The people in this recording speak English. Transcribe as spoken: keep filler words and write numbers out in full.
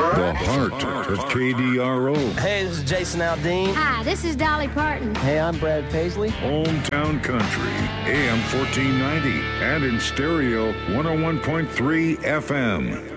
The heart of K D R O. Hey, this is Jason Aldean. Hi, this is Dolly Parton. Hey, I'm Brad Paisley. Hometown Country, A M fourteen ninety, and in stereo, one oh one point three F M.